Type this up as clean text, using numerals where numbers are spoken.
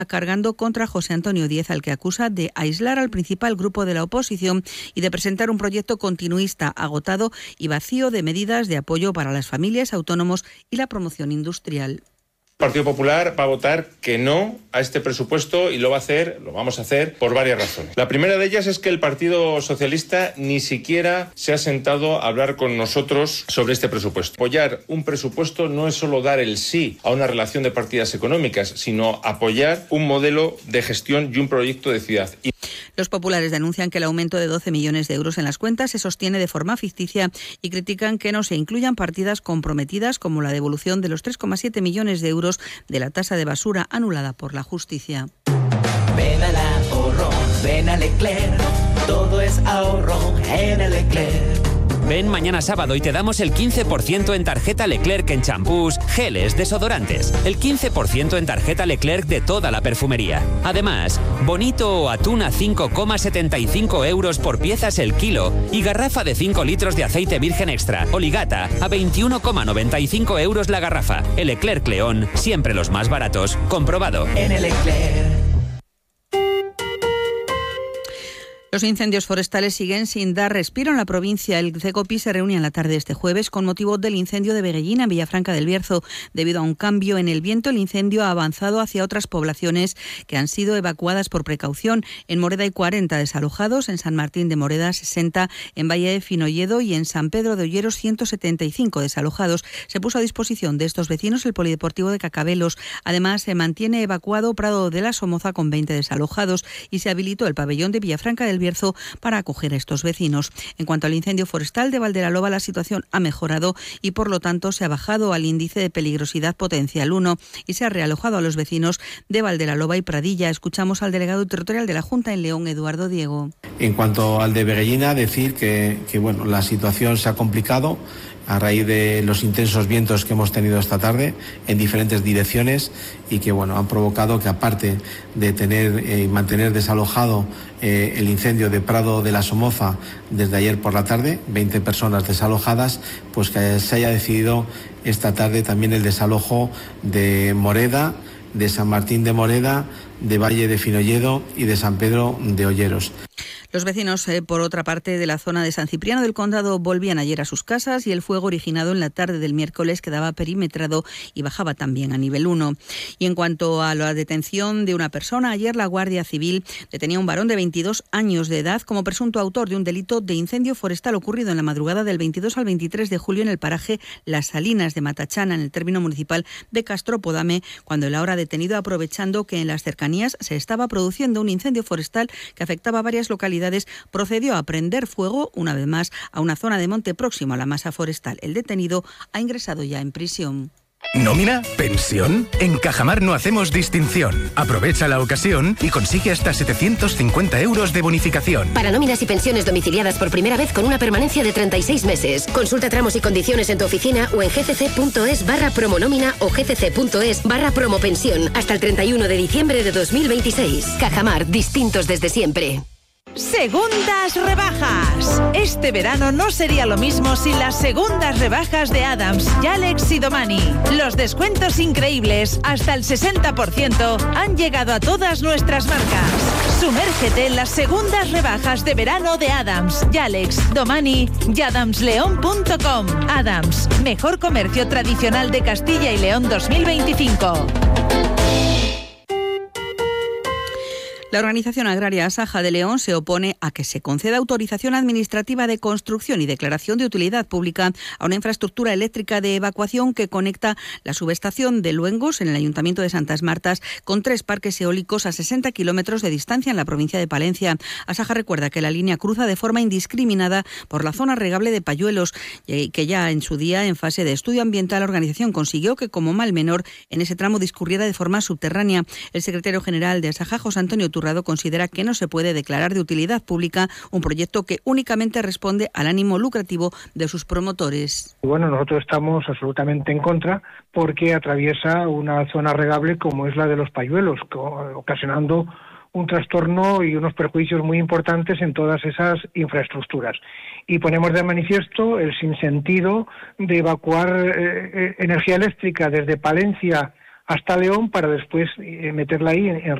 cargando contra José Antonio Díez, al que acusa de aislar al principal grupo de la oposición y de presentar un proyecto continuista, agotado y vacío de medidas de apoyo para las familias, autónomos y la promoción industrial. El Partido Popular va a votar que no a este presupuesto y lo vamos a hacer por varias razones. La primera de ellas es que el Partido Socialista ni siquiera se ha sentado a hablar con nosotros sobre este presupuesto. Apoyar un presupuesto no es solo dar el sí a una relación de partidas económicas, sino apoyar un modelo de gestión y un proyecto de ciudad. Los populares denuncian que el aumento de 12 millones de euros en las cuentas se sostiene de forma ficticia y critican que no se incluyan partidas comprometidas como la devolución de los 3,7 millones de euros de la tasa de basura anulada por la justicia. Ven al ahorro, ven a Leclerc, todo es ahorro en el Leclerc. Ven mañana sábado y te damos el 15% en tarjeta Leclerc en champús, geles, desodorantes. El 15% en tarjeta Leclerc de toda la perfumería. Además, bonito o atún a 5,75 euros por piezas el kilo y garrafa de 5 litros de aceite virgen extra o ligata a 21,95 euros la garrafa. El Leclerc León, siempre los más baratos. Comprobado. En el Leclerc. Los incendios forestales siguen sin dar respiro en la provincia. El CECOPI se reúne en la tarde de este jueves con motivo del incendio de Veguellina en Villafranca del Bierzo. Debido a un cambio en el viento, el incendio ha avanzado hacia otras poblaciones que han sido evacuadas por precaución. En Moreda hay 40 desalojados, en San Martín de Moreda 60, en Valle de Finolledo y en San Pedro de Olleros 175 desalojados. Se puso a disposición de estos vecinos el polideportivo de Cacabelos. Además, se mantiene evacuado Prado de la Somoza con 20 desalojados y se habilitó el pabellón de Villafranca del Bierzo para acoger a estos vecinos. En cuanto al incendio forestal de Valderaloba, la situación ha mejorado y por lo tanto se ha bajado al índice de peligrosidad potencial 1 y se ha realojado a los vecinos de Valderaloba y Pradilla. Escuchamos al delegado territorial de la Junta en León, Eduardo Diego. En cuanto al de Veguellina, decir que la situación se ha complicado a raíz de los intensos vientos que hemos tenido esta tarde en diferentes direcciones y que han provocado que, aparte de tener y mantener desalojado el incendio de Prado de la Somoza desde ayer por la tarde, 20 personas desalojadas, pues que se haya decidido esta tarde también el desalojo de Moreda, de San Martín de Moreda, de Valle de Finolledo y de San Pedro de Olleros. Los vecinos, por otra parte, de la zona de San Cipriano del Condado volvían ayer a sus casas y el fuego originado en la tarde del miércoles quedaba perimetrado y bajaba también a nivel 1. Y en cuanto a la detención de una persona, ayer la Guardia Civil detenía a un varón de 22 años de edad como presunto autor de un delito de incendio forestal ocurrido en la madrugada del 22 al 23 de julio en el paraje Las Salinas de Matachana, en el término municipal de Castropodame, cuando el ahora detenido, aprovechando que en las cercanías se estaba produciendo un incendio forestal que afectaba a varias localidades, procedió a prender fuego, una vez más, a una zona de monte próximo a la masa forestal. El detenido ha ingresado ya en prisión. ¿Nómina? ¿Pensión? En Cajamar no hacemos distinción. Aprovecha la ocasión y consigue hasta 750 euros de bonificación. Para nóminas y pensiones domiciliadas por primera vez con una permanencia de 36 meses. Consulta tramos y condiciones en tu oficina o en gcc.es/promonómina o gcc.es/promopensión hasta el 31 de diciembre de 2026. Cajamar, distintos desde siempre. Segundas rebajas. Este verano no sería lo mismo sin las segundas rebajas de Adams, Yalex y Domani. Los descuentos increíbles, hasta el 60%, han llegado a todas nuestras marcas. Sumérgete en las segundas rebajas de verano de Adams, Yalex, Domani y adamsleon.com. Adams, mejor comercio tradicional de Castilla y León 2025. La organización agraria Asaja de León se opone a que se conceda autorización administrativa de construcción y declaración de utilidad pública a una infraestructura eléctrica de evacuación que conecta la subestación de Luengos, en el Ayuntamiento de Santas Martas, con 3 parques eólicos a 60 kilómetros de distancia en la provincia de Palencia. Asaja recuerda que la línea cruza de forma indiscriminada por la zona regable de Payuelos, que ya en su día, en fase de estudio ambiental, la organización consiguió que, como mal menor, en ese tramo discurriera de forma subterránea. El secretario general de Asaja, José Antonio Turrado, considera que no se puede declarar de utilidad pública un proyecto que únicamente responde al ánimo lucrativo de sus promotores. Bueno, nosotros estamos absolutamente en contra porque atraviesa una zona regable como es la de los Payuelos, ocasionando un trastorno y unos perjuicios muy importantes en todas esas infraestructuras. Y ponemos de manifiesto el sinsentido de evacuar energía eléctrica desde Palencia hasta León para después meterla ahí en